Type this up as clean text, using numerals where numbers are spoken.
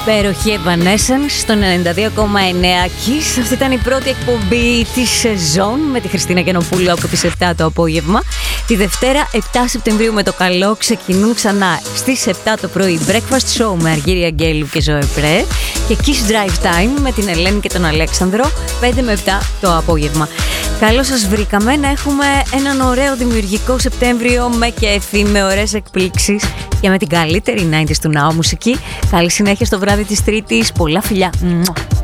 Υπέροχη Evanescence στο 92,9 Kiss. Αυτή ήταν η πρώτη εκπομπή της σεζόν με τη Χριστίνα Γιαννοπούλου από τις 7 το απόγευμα. Τη Δευτέρα 7 Σεπτεμβρίου με το καλό ξεκινούν ξανά στις 7 το πρωί Breakfast Show με Αργύρη Αγγέλου και Ζωέ Πρέ και Kiss Drive Time με την Ελένη και τον Αλέξανδρο 5 με 7 το απόγευμα. Καλώς σας βρήκαμε να έχουμε έναν ωραίο δημιουργικό Σεπτέμβριο με κέφι, με ωραίες εκπλήξεις και με την καλύτερη 90's του Now μουσική. Καλή συνέχεια στο βράδυ της Τρίτης. Πολλά φιλιά.